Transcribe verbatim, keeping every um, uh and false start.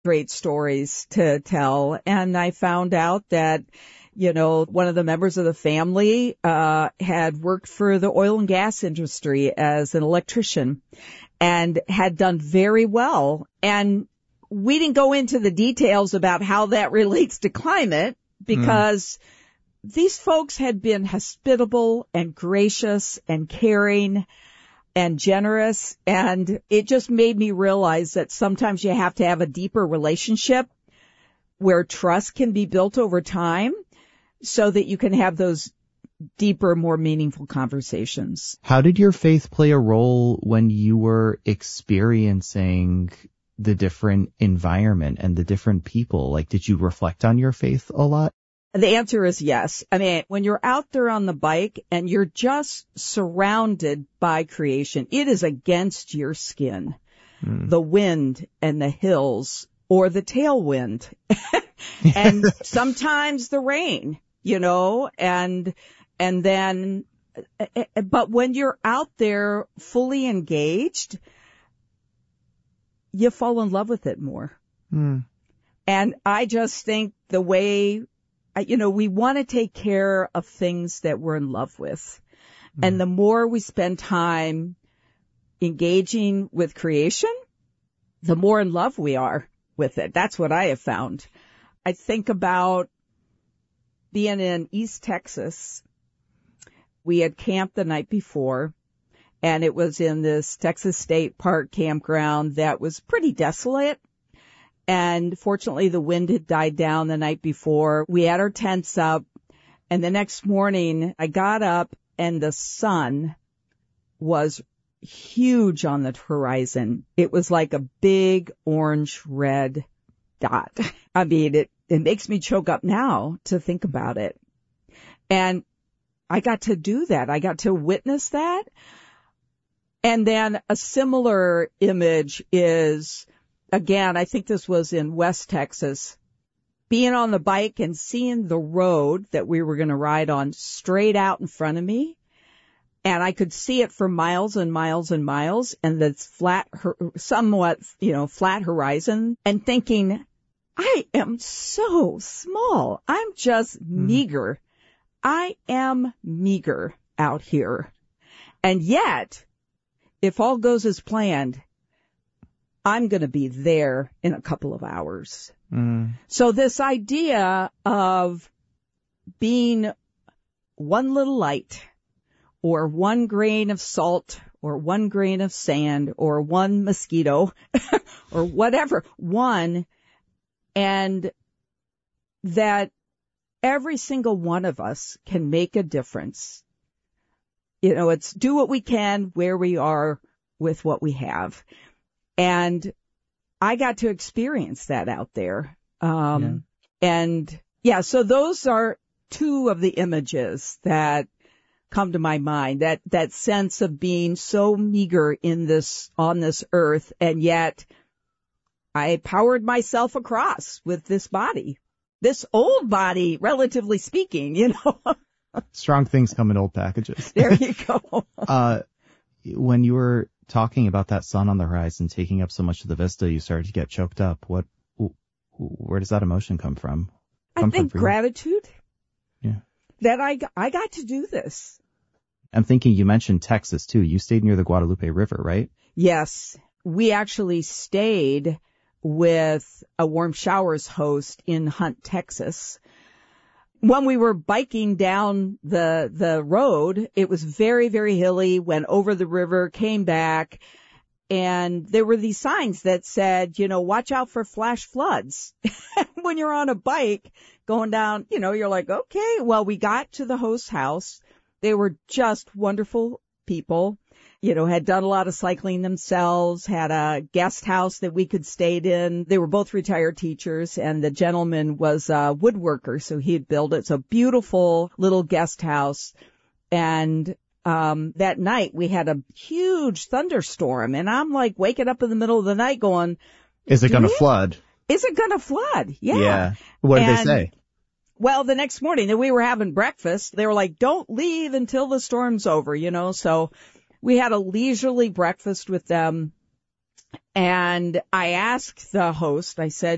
great stories to tell. And I found out that, you know, one of the members of the family uh had worked for the oil and gas industry as an electrician and had done very well. And we didn't go into the details about how that relates to climate because mm. these folks had been hospitable and gracious and caring and generous. And it just made me realize that sometimes you have to have a deeper relationship where trust can be built over time so that you can have those deeper, more meaningful conversations. How did your faith play a role when you were experiencing the different environment and the different people? Like, did you reflect on your faith a lot? The answer is yes. I mean, when you're out there on the bike and you're just surrounded by creation, it is against your skin. Mm. The wind and the hills or the tailwind and sometimes the rain, you know, and, and then, but when you're out there fully engaged, you fall in love with it more. Mm. And I just think the way, you know, we want to take care of things that we're in love with. Mm. And the more we spend time engaging with creation, the more in love we are with it. That's what I have found. I think about being in East Texas. We had camped the night before, and it was in this Texas State Park campground that was pretty desolate. And fortunately, the wind had died down the night before. We had our tents up, and the next morning I got up and the sun was huge on the horizon. It was like a big orange red dot. I mean, it, it makes me choke up now to think about it. And I got to do that. I got to witness that. And then a similar image is, again, I think this was in West Texas, being on the bike and seeing the road that we were going to ride on straight out in front of me. And I could see it for miles and miles and miles, and the flat, somewhat, you know, flat horizon, and thinking, I am so small. I'm just mm. meager. I am meager out here. And yet, if all goes as planned, I'm going to be there in a couple of hours. Mm. So this idea of being one little light or one grain of salt or one grain of sand or one mosquito or whatever, one, and that every single one of us can make a difference. You know, it's do what we can where we are with what we have. And I got to experience that out there. Um, yeah. And yeah, so those are two of the images that come to my mind, that, that sense of being so meager in this, on this earth. And yet I powered myself across with this body, this old body, relatively speaking, you know. Strong things come in old packages. There you go. uh, when you were talking about that sun on the horizon taking up so much of the vista, you started to get choked up. What, where does that emotion come from? Come I think from gratitude. Yeah. That I, I got to do this. I'm thinking you mentioned Texas too. You stayed near the Guadalupe River, right? Yes. We actually stayed with a Warm Showers host in Hunt, Texas. When we were biking down the, the road, it was very, very hilly, went over the river, came back, and there were these signs that said, you know, watch out for flash floods. When you're on a bike going down, you know, you're like, okay, well, we got to the host house. They were just wonderful people, you know, had done a lot of cycling themselves, had a guest house that we could stay in. They were both retired teachers, and the gentleman was a woodworker, so he had built it. It's a beautiful little guest house. And um that night we had a huge thunderstorm, and I'm like waking up in the middle of the night going, is it going to flood? Is it going to flood? Yeah. Yeah. What did and, they say? Well, the next morning that we were having breakfast, they were like, don't leave until the storm's over, you know. So we had a leisurely breakfast with them. And I asked the host, I said,